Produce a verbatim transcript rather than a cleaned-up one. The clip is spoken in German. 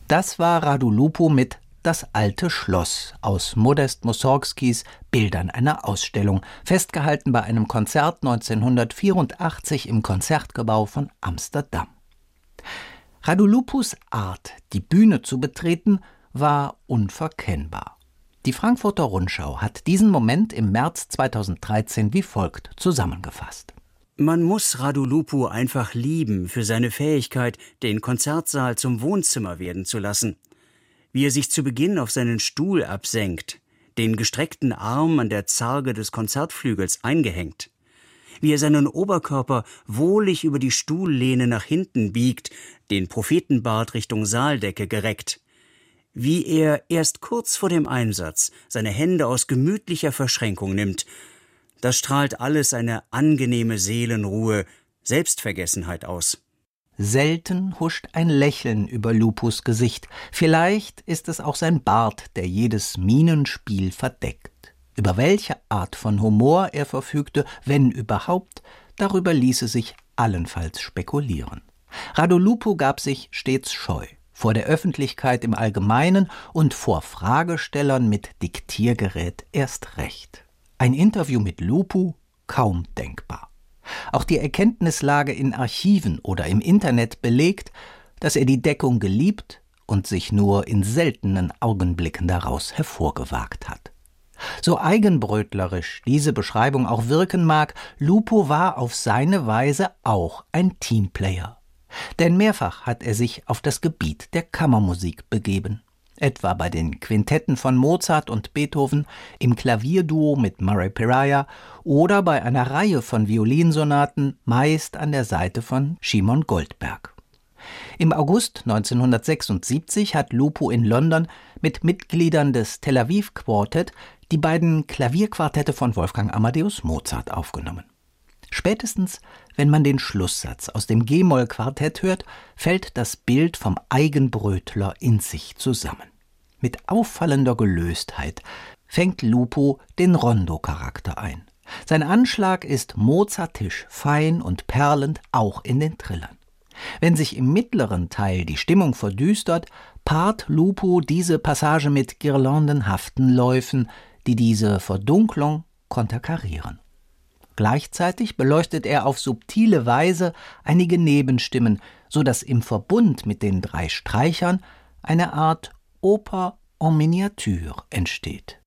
Das war Radu Lupu mit Das alte Schloss aus Modest Mussorgskis Bildern einer Ausstellung, festgehalten bei einem Konzert neunzehnhundertvierundachtzig im Konzertgebau von Amsterdam. Radu Lupus Art, die Bühne zu betreten, war unverkennbar. Die Frankfurter Rundschau hat diesen Moment im März zweitausenddreizehn wie folgt zusammengefasst. Man muss Radu Lupu einfach lieben für seine Fähigkeit, den Konzertsaal zum Wohnzimmer werden zu lassen. Wie er sich zu Beginn auf seinen Stuhl absenkt, den gestreckten Arm an der Zarge des Konzertflügels eingehängt. Wie er seinen Oberkörper wohlig über die Stuhllehne nach hinten biegt, den Prophetenbart Richtung Saaldecke gereckt. Wie er erst kurz vor dem Einsatz seine Hände aus gemütlicher Verschränkung nimmt. Das strahlt alles eine angenehme Seelenruhe, Selbstvergessenheit aus. Selten huscht ein Lächeln über Lupus Gesicht. Vielleicht ist es auch sein Bart, der jedes Mienenspiel verdeckt. Über welche Art von Humor er verfügte, wenn überhaupt, darüber ließe sich allenfalls spekulieren. Radu Lupu gab sich stets scheu, vor der Öffentlichkeit im Allgemeinen und vor Fragestellern mit Diktiergerät erst recht. Ein Interview mit Lupu kaum denkbar. Auch die Erkenntnislage in Archiven oder im Internet belegt, dass er die Deckung geliebt und sich nur in seltenen Augenblicken daraus hervorgewagt hat. So eigenbrötlerisch diese Beschreibung auch wirken mag, Lupu war auf seine Weise auch ein Teamplayer. Denn mehrfach hat er sich auf das Gebiet der Kammermusik begeben. Etwa bei den Quintetten von Mozart und Beethoven, im Klavierduo mit Murray Peraja oder bei einer Reihe von Violinsonaten, meist an der Seite von Szymon Goldberg. Im August neunzehnhundertsechsundsiebzig hat Lupu in London mit Mitgliedern des Tel Aviv Quartet die beiden Klavierquartette von Wolfgang Amadeus Mozart aufgenommen. Spätestens, wenn man den Schlusssatz aus dem G-Moll-Quartett hört, fällt das Bild vom Eigenbrötler in sich zusammen. Mit auffallender Gelöstheit fängt Lupu den Rondo-Charakter ein. Sein Anschlag ist mozartisch, fein und perlend, auch in den Trillern. Wenn sich im mittleren Teil die Stimmung verdüstert, paart Lupu diese Passage mit girlandenhaften Läufen, die diese Verdunklung konterkarieren. Gleichzeitig beleuchtet er auf subtile Weise einige Nebenstimmen, so dass im Verbund mit den drei Streichern eine Art Oper en Miniature entsteht.